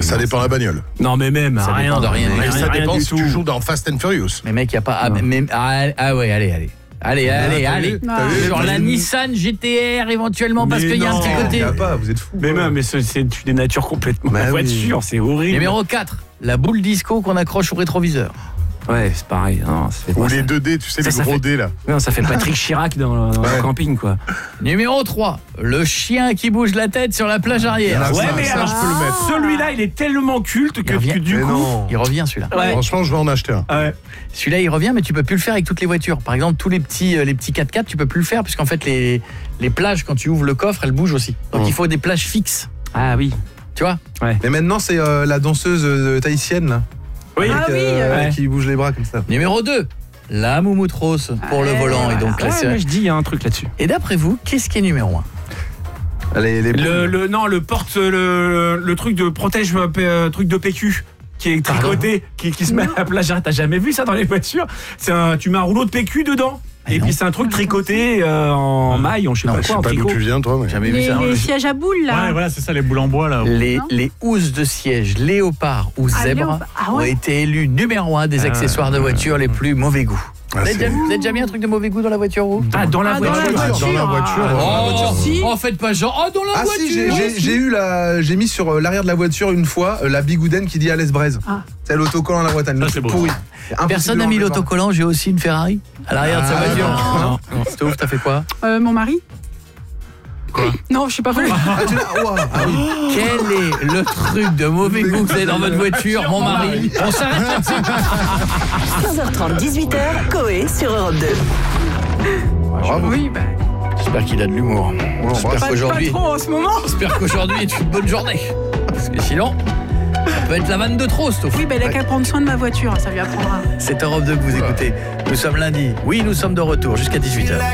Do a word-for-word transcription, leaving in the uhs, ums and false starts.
Ça dépend de la bagnole. Non, mais même, Ça rien. dépend de rien. Mais ça rien dépend du si tout. tu joues dans Fast and Furious. Mais mec, il y a pas ah, mais, ah, ah ouais, allez, allez. Allez, allez, t'as allez. vu, t'as vu, Sur t'as la vu. Nissan G T R éventuellement parce Mais qu'il y a un non, petit Il côté. y a pas, vous êtes fous. Mais même, mais c'est, c'est tu dénatures complètement Bah la oui. voiture, c'est horrible. Numéro quatre, la boule disco qu'on accroche au rétroviseur. Ouais, c'est pareil. Non, ça fait Ou pas les ça. deux D, tu sais, Ça, les ça gros fait- D là. Non, ça fait Patrick Chirac dans, dans Ouais. le camping, quoi. Numéro trois, le chien qui bouge la tête sur la plage arrière. Ah, Ouais, ça, mais ça, alors, je peux le mettre. celui-là, il est tellement culte que, Il revient. que du Mais coup. non. Il revient celui-là. Ouais. Franchement, je vais en acheter un. Ouais. Celui-là, il revient, mais tu peux plus le faire avec toutes les voitures. Par exemple, tous les petits, euh, les petits quatre-quatre, tu peux plus le faire, puisqu'en fait, les, les plages, quand tu ouvres le coffre, elles bougent aussi. Donc, Mmh. il faut des plages fixes. Ah oui. Tu vois? Mais maintenant, c'est euh, la danseuse euh, tahitienne, là. Oui. Avec, Ah oui, euh, ouais. qui bouge les bras comme ça. Numéro deux, la moumoute rose pour le Ouais, volant. Et donc, voilà. là, c'est- Ouais, mais je dis, il y a un truc là-dessus. Et d'après vous, qu'est-ce qui est numéro un? Les, les Le, le, non, le porte, le, le truc de protège, euh, P- euh, truc de P Q. Qui est tricoté, qui, qui se met à la plage. T'as jamais vu ça dans les voitures? C'est un, tu mets un rouleau de P Q dedans. Ah Et non. puis c'est un truc tricoté euh, en maille, on je sais Non, pas je quoi, Je en sais pas d'où tricot. tu viens, toi, mais. Jamais vu Les, ça. les sièges à boules, là. Ouais, voilà, c'est ça, les boules en bois, là. Les, Non. les housses de siège léopard ou Ah, zèbre léopard. Ah ont ouais. été élus numéro un des Ah, accessoires de voiture les plus mauvais goût. Ah, vous, avez c'est- déjà, vous avez déjà mis un truc de mauvais goût dans la voiture, vous? Ah, dans la Ah, dans voiture. la voiture. Dans la voiture. Ah, euh, Oh, Si. oh, faites pas genre, oh, dans la Ah voiture. si, j'ai- j'ai j'ai eu la, j'ai mis sur euh, l'arrière de la voiture une fois euh, la bigoudaine qui dit Alès Braise. Ah. C'est l'autocollant à la Bretagne. Ça, le c'est truc beau. pourri. Impossible Personne de n'a mis l'enlever par- l'autocollant, j'ai aussi une Ferrari à l'arrière de sa Ah, voiture. non. Non. Stouff, t'as fait quoi? Euh, mon mari. Quoi? Non, je sais pas. Ah, tu l'as- ouah, ah oui. Quel est le truc de mauvais goût que vous avez dans votre voiture, mon mari? On s'arrête là-dessus. quinze heures trente, dix-huit heures, Coé sur Europe deux. Bravo. Oui, bah, J'espère qu'il a de l'humour. J'espère pas, pas qu'aujourd'hui, trop en ce moment. j'espère qu'aujourd'hui est une bonne journée. Parce que sinon, ça peut être la vanne de trop, Stouff. Oui, bah, il a qu'à prendre soin de ma voiture, ça lui apprendra. C'est Europe deux que vous écoutez. Nous sommes lundi. Oui, nous sommes de retour jusqu'à dix-huit heures.